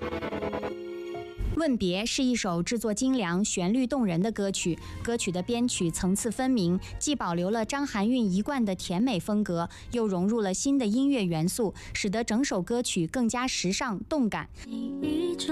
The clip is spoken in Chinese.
问别是一首制作精良、旋律动人的歌曲，歌曲的编曲层次分明，既保留了张含韵一贯的甜美风格，又融入了新的音乐元素，使得整首歌曲更加时尚动感。 一种